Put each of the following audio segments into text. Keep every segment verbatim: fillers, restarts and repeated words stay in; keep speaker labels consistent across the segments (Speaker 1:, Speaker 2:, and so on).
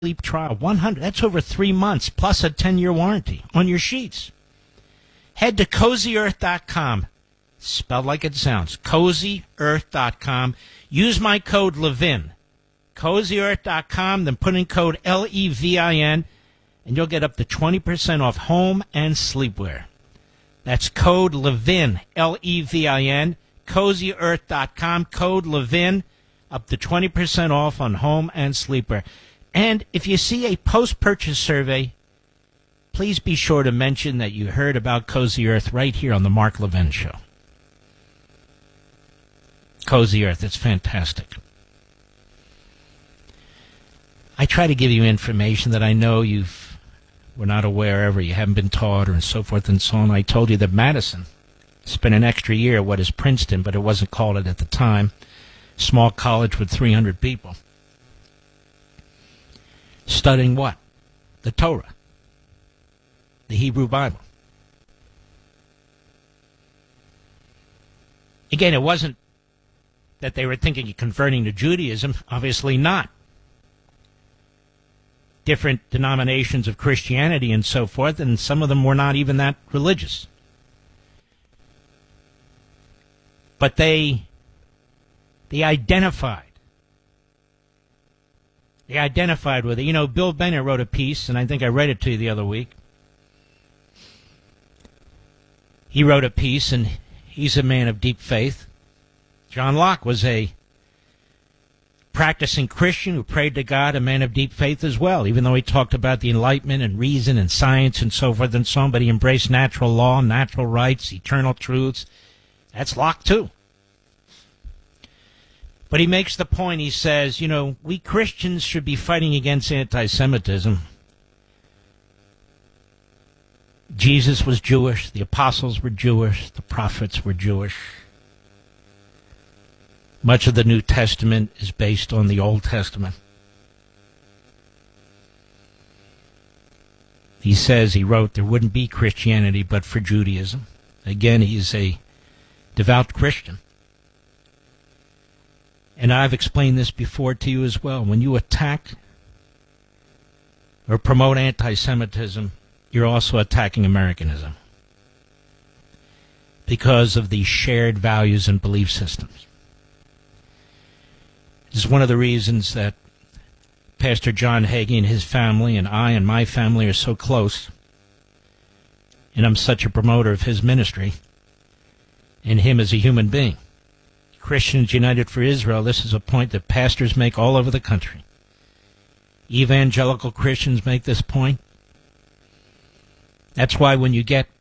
Speaker 1: sleep trial. one hundred. That's over three months plus a ten-year warranty on your sheets. Head to cozy earth dot com. Spelled like it sounds. cozy earth dot com. Use my code Levin. cozy earth dot com. Then put in code L E V I N, and you'll get up to twenty percent off home and sleepwear. That's code Levin. L E V I N. cozy earth dot com. Code Levin. Up to twenty percent off on home and sleepwear. And if you see a post-purchase survey, please be sure to mention that you heard about Cozy Earth right here on the Mark Levin Show. Cozy Earth, it's fantastic. I try to give you information that I know you've were not aware of or you haven't been taught or and so forth and so on. I told you that Madison spent an extra year at what is Princeton, but it wasn't called it at the time. Small college with three hundred people. Studying what? The Torah. The Hebrew Bible. Again, it wasn't that they were thinking of converting to Judaism. Obviously not. Different denominations of Christianity and so forth, and some of them were not even that religious. But they, they identified. They identified with it. You know, Bill Bennett wrote a piece, and I think I read it to you the other week. He wrote a piece, and he's a man of deep faith. John Locke was a practicing Christian who prayed to God, a man of deep faith as well, even though he talked about the Enlightenment and reason and science and so forth and so on, but he embraced natural law, natural rights, eternal truths. That's Locke, too. But he makes the point, he says, you know, we Christians should be fighting against anti-Semitism. Jesus was Jewish, the apostles were Jewish, the prophets were Jewish. Much of the New Testament is based on the Old Testament. He says, he wrote, there wouldn't be Christianity but for Judaism. Again, he's a devout Christian. And I've explained this before to you as well. When you attack or promote anti-Semitism, you're also attacking Americanism because of the shared values and belief systems. This is one of the reasons that Pastor John Hagee and his family and I and my family are so close, and I'm such a promoter of his ministry and him as a human being. Christians United for Israel, this is a point that pastors make all over the country. Evangelical Christians make this point. That's why when you get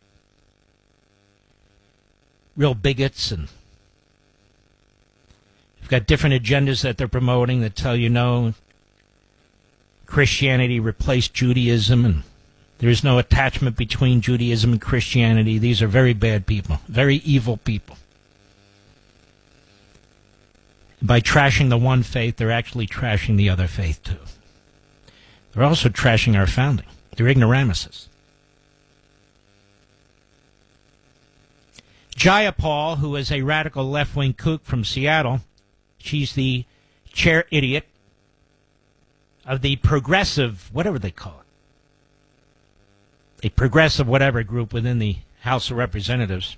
Speaker 1: real bigots and you've got different agendas that they're promoting that tell you no, Christianity replaced Judaism and there is no attachment between Judaism and Christianity. These are very bad people, very evil people. By trashing the one faith, they're actually trashing the other faith, too. They're also trashing our founding. They're ignoramuses. Jayapal, who is a radical left-wing kook from Seattle, she's the chair idiot of the progressive, whatever they call it, a progressive whatever group within the House of Representatives.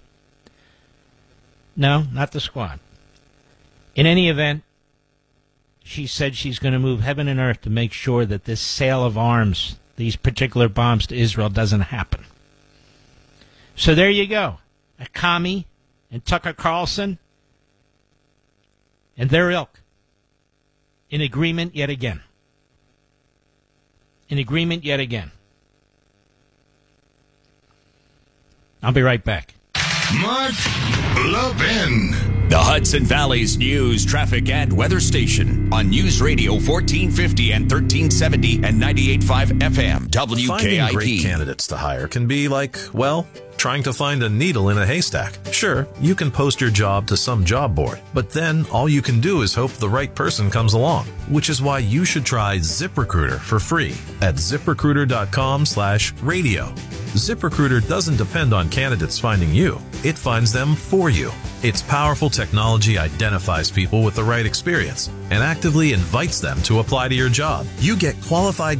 Speaker 1: No, not the squad. In any event, she said she's going to move heaven and earth to make sure that this sale of arms, these particular bombs to Israel, doesn't happen. So there you go. A commie and Tucker Carlson and their ilk in agreement yet again. In agreement yet again. I'll be right back.
Speaker 2: Mark Levin.
Speaker 3: The Hudson Valley's news, traffic, and weather station on News Radio fourteen fifty and thirteen seventy and ninety-eight point five F M W K I P.
Speaker 4: Finding great candidates to hire can be like, well, trying to find a needle in a haystack. Sure, you can post your job to some job board, but then all you can do is hope the right person comes along, which is why you should try ZipRecruiter for free at ZipRecruiter.com slash radio. ZipRecruiter doesn't depend on candidates finding you. It finds them for you. Its powerful technology identifies people with the right experience and actively invites them to apply to your job. You get qualified